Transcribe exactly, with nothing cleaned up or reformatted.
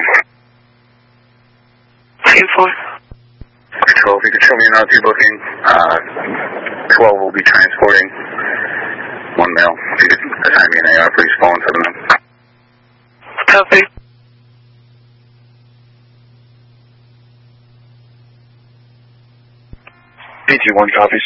ten four. Control, if you could show me an R P booking, uh, twelve will be transporting one male. If you could assign me an A R, please, phone for the men. Copy. P T one copies.